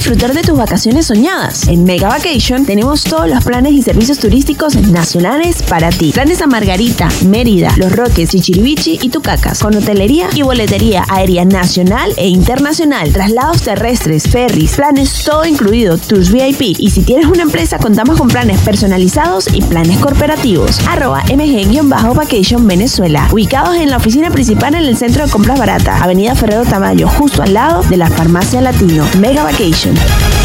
disfrutar de tus vacaciones soñadas. En Mega Vacation tenemos todos los planes y servicios turísticos nacionales para ti. Planes a Margarita, Mérida, Los Roques, Chichirivichi y Tucacas, con hotelería y boletería aérea nacional e internacional, traslados terrestres, ferries, planes todo incluido, tours VIP, y si tienes una empresa contamos con planes personalizados y planes corporativos. @mg-vacation Venezuela, ubicados en la oficina principal en el centro de compras barata, Avenida Ferrero Tamayo, justo al lado de la Farmacia Latino. Mega Vacation.